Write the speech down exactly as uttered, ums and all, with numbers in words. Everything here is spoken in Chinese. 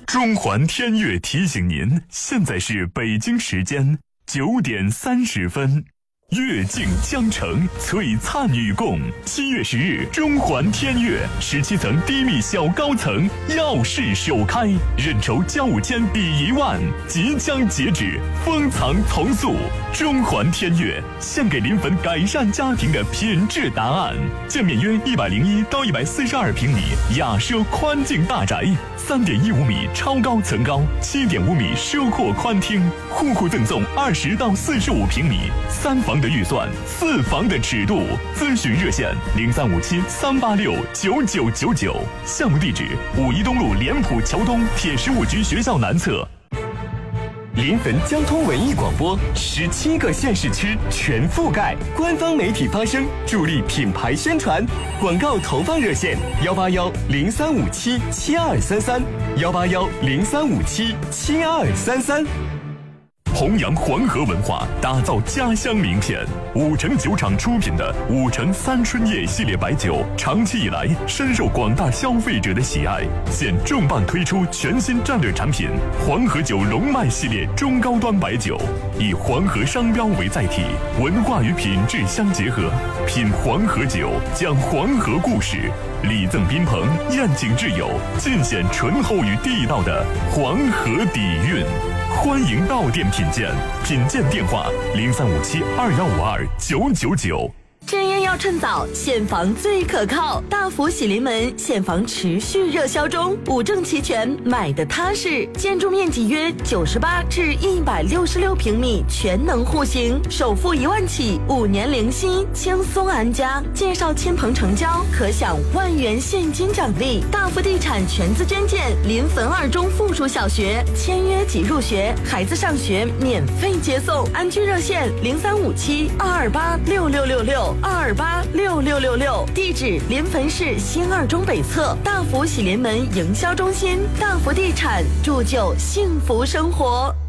中环天悦提醒您，现在是北京时间九点三十分。月静江城，璀璨与共。七月十日，中环天悦十七层低密小高层耀世首开，认筹交五千抵一万，即将截止，封藏从速。中环天悦献给临汾改善家庭的品质答案。建面约一百零一到一百四十二平米雅奢宽境大宅，三点一五米超高层高，七点五米奢阔宽厅，户户赠送二十到四十五平米三房的预算，四房的尺度。咨询热线零三五七三八六九九九九，项目地址五一东路联普桥东铁十五局学校南侧。临汾交通文艺广播，十七个县市区全覆盖，官方媒体发声，助力品牌宣传。广告投放热线幺八幺零三五七七二三三幺八幺零三五七七二三三。弘扬黄河文化，打造家乡名片。五城酒厂出品的五城三春叶系列白酒，长期以来深受广大消费者的喜爱。现重磅推出全新战略产品黄河酒龙脉系列中高端白酒，以黄河商标为载体，文化与品质相结合。品黄河酒，讲黄河故事，礼赠宾朋，宴请挚友，尽显醇厚与地道的黄河底蕴。欢迎到店品鉴，品鉴电话零三五七二幺五二九九九。 真烟要趁早，现房最可靠。大福喜临门现房持续热销中，五证齐全，买的踏实。建筑面积约九十八至一百六十六平米，全能户型，首付一万起，五年零息，轻松安家。介绍亲朋成交，可享万元现金奖励。大福地产全资捐建临汾二中附属小学，签约即入学，孩子上学免费接送。安居热线零三五七二二八六六六六。二二八六六六六，地址临汾市新二中北侧大福喜临门营销中心。大福地产，铸就幸福生活。